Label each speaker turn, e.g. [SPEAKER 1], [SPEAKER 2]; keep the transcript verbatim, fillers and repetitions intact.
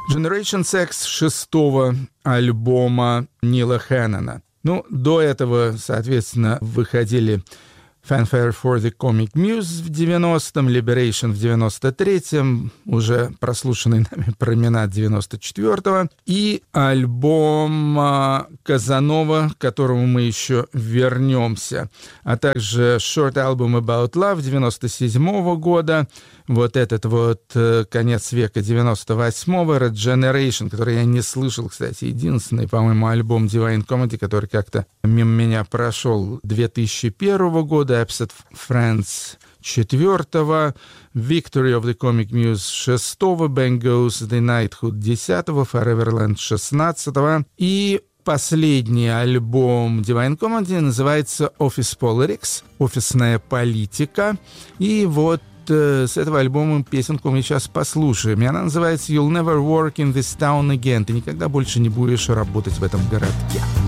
[SPEAKER 1] Generation Sex шестого альбома Нила Хэннона. Ну, до этого, соответственно, выходили Fanfare for the Comic Muse в девяностом, Liberation в девяносто третьем, уже прослушанный нами Променад девяносто четвёртого, и альбом Казанова, к которому мы еще вернемся, а также Short Album About Love девяносто седьмого года, вот этот вот конец века девяносто восьмого, Regeneration, который я не слышал, кстати, единственный, по-моему, альбом Divine Comedy, который как-то мимо меня прошел, две тысячи первого года, Absent Friends четвертого, Victory of the Comic Muse шестого, Bang Goes the Knighthood десятого, Foreverland шестнадцатого, и последний альбом Divine Comedy называется Office Politics, офисная политика, и вот с этого альбома песенку мы сейчас послушаем. И она называется «You'll never work in this town again». Ты никогда больше не будешь работать в этом городке.